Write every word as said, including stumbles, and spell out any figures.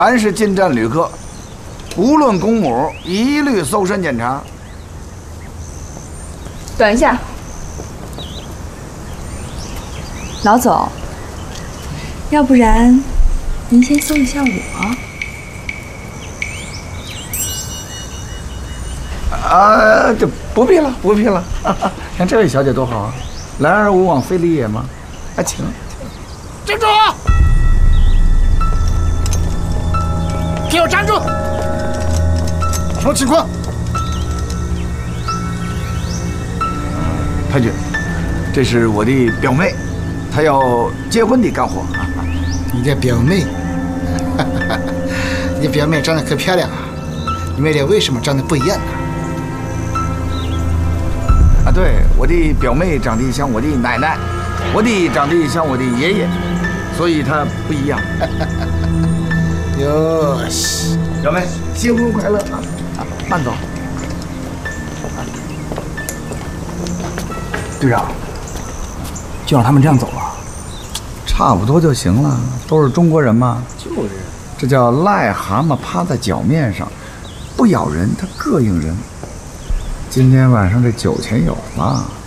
凡是进站旅客，无论公母，一律搜身检查。 等一下，老总，要不然您先搜一下我。 啊，这不必了，不必了。看这位小姐多好啊，来而无往非礼也嘛。啊，请。 站住！给我站住！什么情况？ 太君，这是我的表妹，她要结婚的干活。 你的表妹？你表妹长得可漂亮啊！你们俩为什么长得不一样呢？ 啊，对，我的表妹长得像我的奶奶，我的长得像我的爷爷，所以她不一样。 哟西， 表妹，新婚快乐啊！啊，慢走。 队长，就让他们这样走了？ 差不多就行了，都是中国人嘛。 就是， 这叫癞蛤蟆趴在脚面上，不咬人它膈应人。今天晚上这酒钱有了。